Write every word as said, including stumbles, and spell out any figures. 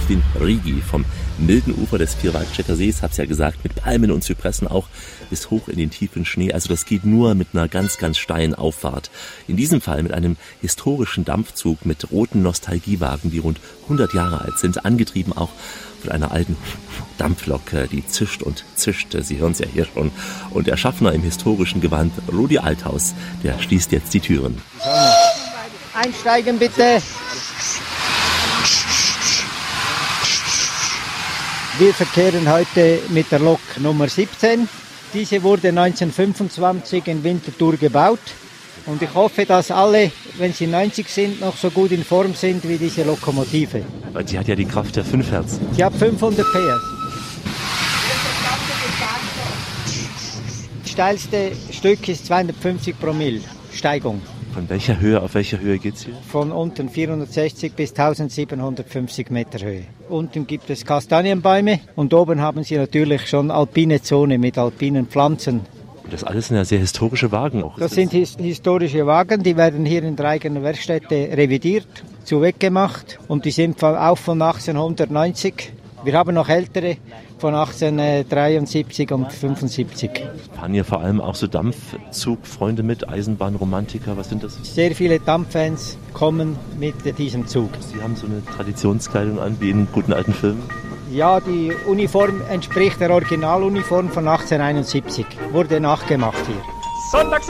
auf den Rigi vom milden Ufer des Vierwaldstätter Sees, hab's ja gesagt, mit Palmen und Zypressen auch bis hoch in den tiefen Schnee. Also das geht nur mit einer ganz, ganz steilen Auffahrt. In diesem Fall mit einem historischen Dampfzug mit roten Nostalgiewagen, die rund hundert Jahre alt sind, angetrieben auch von einer alten Dampflok, die zischt und zischt. Sie hören es ja hier schon. Und der Schaffner im historischen Gewand, Rudi Althaus, der schließt jetzt die Türen. Einsteigen bitte. Wir verkehren heute mit der Lok Nummer siebzehn. Diese wurde neunzehnhundertfünfundzwanzig in Winterthur gebaut. Und ich hoffe, dass alle, wenn sie neunzig sind, noch so gut in Form sind wie diese Lokomotive. Weil sie hat ja die Kraft der fünf Hertz. Sie hat fünfhundert P S. Das steilste Stück ist zweihundertfünfzig Promille Steigung. Von welcher Höhe auf welcher Höhe geht's hier? Von unten vierhundertsechzig bis eintausendsiebenhundertfünfzig Meter Höhe. Unten gibt es Kastanienbäume und oben haben sie natürlich schon alpine Zone mit alpinen Pflanzen. Das alles sind ja sehr historische Wagen auch. Das sind his- historische Wagen, die werden hier in der eigenen Werkstätte revidiert, zu weggemacht und die sind von, auch von achtzehnhundertneunzig. Wir haben noch ältere von achtzehnhundertdreiundsiebzig und fünfundsiebzig. Fahren hier vor allem auch so Dampfzugfreunde mit, Eisenbahnromantiker, was sind das? Sehr viele Dampffans kommen mit diesem Zug. Sie haben so eine Traditionskleidung an, wie in guten alten Filmen? Ja, die Uniform entspricht der Originaluniform von achtzehnhunderteinundsiebzig. Wurde nachgemacht hier. Sonntags